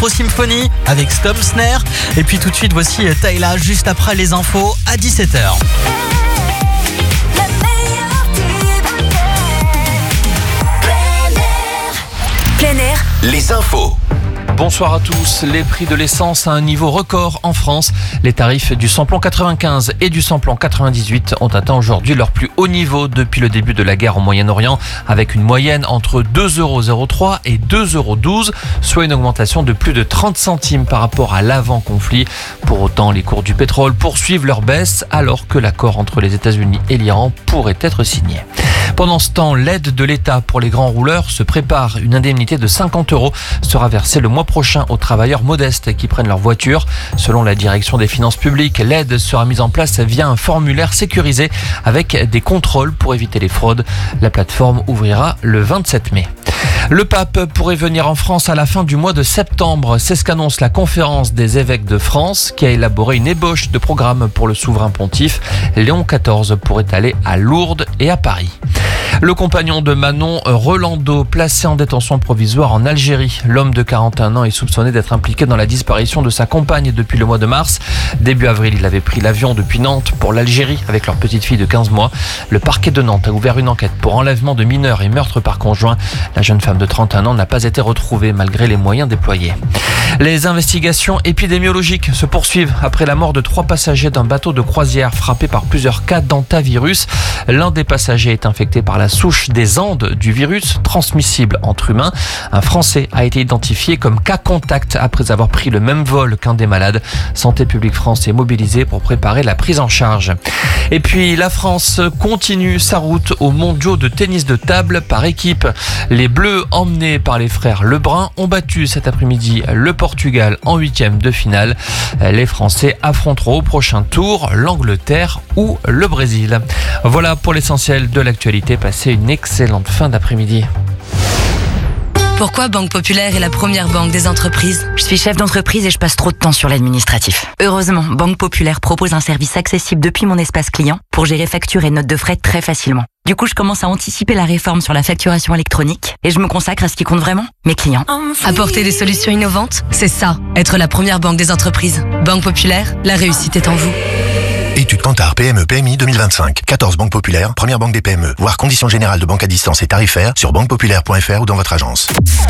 Pro Symphony avec Storm Snare. Et puis tout de suite, voici Tyla juste après les infos à 17h. Plein air. Les infos. Bonsoir à tous. Les prix de l'essence à un niveau record en France. Les tarifs du samplon 95 et du samplon 98 ont atteint aujourd'hui leur plus haut niveau depuis le début de la guerre au Moyen-Orient, avec une moyenne entre 2,03 € et 2,12 €, soit une augmentation de plus de 30 centimes par rapport à l'avant-conflit. Pour autant, les cours du pétrole poursuivent leur baisse alors que l'accord entre les États-Unis et l'Iran pourrait être signé. Pendant ce temps, l'aide de l'État pour les grands rouleurs se prépare. Une indemnité de 50 € sera versée le mois prochain aux travailleurs modestes qui prennent leur voiture. Selon la direction des finances publiques, l'aide sera mise en place via un formulaire sécurisé avec des contrôles pour éviter les fraudes. La plateforme ouvrira le 27 mai. Le pape pourrait venir en France à la fin du mois de septembre. C'est ce qu'annonce la conférence des évêques de France qui a élaboré une ébauche de programme pour le souverain pontife. Léon XIV pourrait aller à Lourdes et à Paris. Le compagnon de Manon, Rolando, placé en détention provisoire en Algérie. L'homme de 41 ans est soupçonné d'être impliqué dans la disparition de sa compagne depuis le mois de mars. Début avril, il avait pris l'avion depuis Nantes pour l'Algérie avec leur petite fille de 15 mois. Le parquet de Nantes a ouvert une enquête pour enlèvement de mineurs et meurtre par conjoint. La jeune femme de 31 ans n'a pas été retrouvée malgré les moyens déployés. Les investigations épidémiologiques se poursuivent après la mort de 3 passagers d'un bateau de croisière frappé par plusieurs cas d'hantavirus. L'un des passagers est infecté par la souche des Andes du virus transmissible entre humains. Un Français a été identifié comme cas contact après avoir pris le même vol qu'un des malades. Santé publique France est mobilisée pour préparer la prise en charge. Et puis la France continue sa route aux mondiaux de tennis de table par équipe. Les Bleus, emmenés par les frères Lebrun, ont battu cet après-midi le Portugal en 8e de finale. Les Français affronteront au prochain tour l'Angleterre ou le Brésil. Voilà pour l'essentiel de l'actualité. Passez une excellente fin d'après-midi. Pourquoi Banque Populaire est la première banque des entreprises? Je suis chef d'entreprise et je passe trop de temps sur l'administratif. Heureusement, Banque Populaire propose un service accessible depuis mon espace client pour gérer factures et notes de frais très facilement. Du coup, je commence à anticiper la réforme sur la facturation électronique et je me consacre à ce qui compte vraiment, mes clients. Apporter des solutions innovantes, c'est ça, être la première banque des entreprises. Banque Populaire, la réussite est en vous. Étude Kantar PME PMI 2025. 14 banques populaires, première banque des PME. Voir conditions générales de banque à distance et tarifaires sur banquepopulaire.fr ou dans votre agence.